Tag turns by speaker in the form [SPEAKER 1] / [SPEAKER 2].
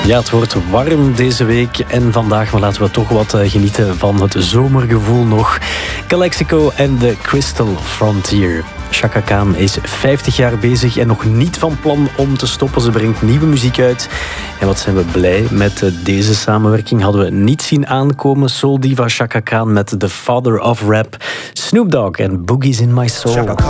[SPEAKER 1] Ja, het wordt warm deze week en vandaag, maar laten we toch wat genieten van het zomergevoel nog. Calexico en de Crystal Frontier. Chaka Khan is 50 jaar bezig en nog niet van plan om te stoppen. Ze brengt nieuwe muziek uit. En wat zijn we blij met deze samenwerking. Hadden we niet zien aankomen. Soul diva Chaka Khan met The Father of Rap, Snoop Dogg en Boogie's in My Soul.